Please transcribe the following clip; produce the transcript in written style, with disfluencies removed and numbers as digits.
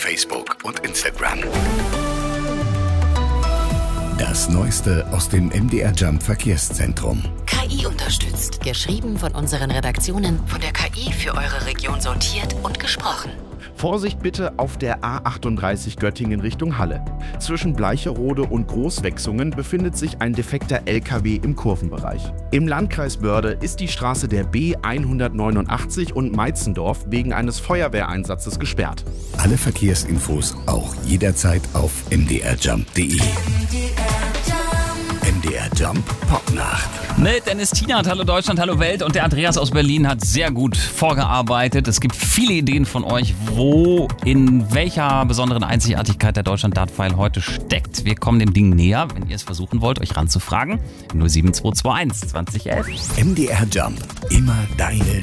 Facebook und Instagram. Das Neueste aus dem MDR Jump Verkehrszentrum. KI unterstützt. Geschrieben von unseren Redaktionen, von der KI für eure Region sortiert und gesprochen. Vorsicht bitte auf der A38 Göttingen Richtung Halle. Zwischen Bleicherode und Großwechsungen befindet sich ein defekter LKW im Kurvenbereich. Im Landkreis Börde ist die Straße der B189 und Meitzendorf wegen eines Feuerwehreinsatzes gesperrt. Alle Verkehrsinfos auch jederzeit auf mdrjump.de. MDR Jump Popnacht. Mit Dennis Tienert, hallo Deutschland, hallo Welt, und der Andreas aus Berlin hat sehr gut vorgearbeitet. Es gibt viele Ideen von euch, wo in welcher besonderen Einzigartigkeit der Deutschland-Dart-File heute steckt. Wir kommen dem Ding näher, wenn ihr es versuchen wollt, euch ranzufragen. 07221 2011. MDR Jump. Immer deine